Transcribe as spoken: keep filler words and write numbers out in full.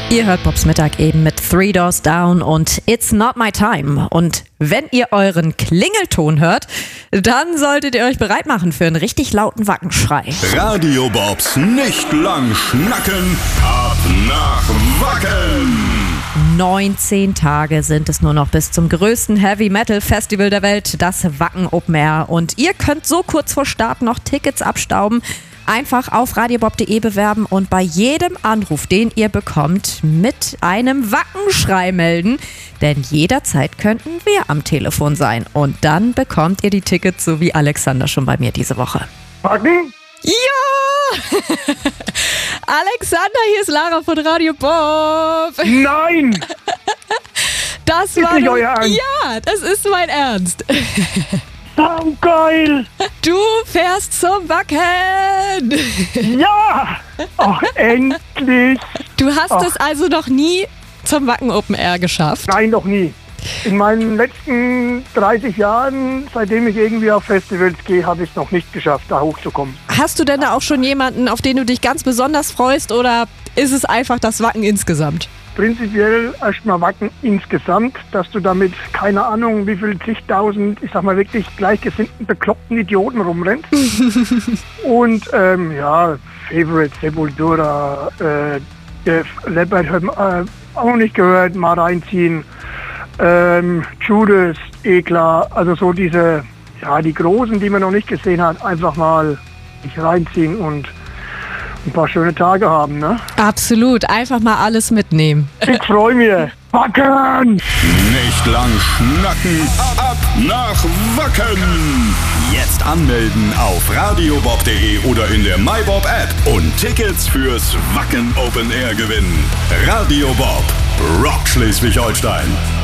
Ihr hört Bobs Mittag eben mit Three Doors Down und It's Not My Time. Und wenn ihr euren Klingelton hört, dann solltet ihr euch bereit machen für einen richtig lauten Wackenschrei. Radio Bobs nicht lang schnacken, ab nach Wacken. neunzehn Tage sind es nur noch bis zum größten Heavy-Metal-Festival der Welt, das Wacken Open Air. Und ihr könnt so kurz vor Start noch Tickets abstauben. Einfach auf radiobob punkt de bewerben und bei jedem Anruf, den ihr bekommt, mit einem Wackenschrei melden. Denn jederzeit könnten wir am Telefon sein. Und dann bekommt ihr die Tickets, so wie Alexander schon bei mir diese Woche. Wacken? Ja! Alexander, hier ist Lara von Radio Bob. Nein! Das Ist war nicht doch- euer Ernst? Ja, das ist mein Ernst. Sau geil! Du fährst zum Wacken. Ja! Ach, endlich! Du hast Ach. es also noch nie zum Wacken Open Air geschafft. Nein, noch nie. In meinen letzten dreißig Jahren, seitdem ich irgendwie auf Festivals gehe, habe ich es noch nicht geschafft, da hochzukommen. Hast du denn da auch schon jemanden, auf den du dich ganz besonders freust, oder ist es einfach das Wacken insgesamt? Prinzipiell erstmal Wacken insgesamt, dass du damit, keine Ahnung, wie viel zigtausend, ich sag mal wirklich gleichgesinnten, bekloppten Idioten rumrennst. Und ähm, ja, Favorite, Sepultura, äh, Def Leppard, äh, auch noch nicht gehört, mal reinziehen. Ähm, Judas, eh klar, also so diese, ja, die Großen, die man noch nicht gesehen hat, einfach mal sich reinziehen und ein paar schöne Tage haben, ne? Absolut, einfach mal alles mitnehmen. Ich freue mich. Wacken! Nicht lang schnacken, ab nach Wacken. Jetzt anmelden auf radiobob punkt de oder in der MyBob App und Tickets fürs Wacken Open Air gewinnen. Radio Bob, Rock Schleswig-Holstein.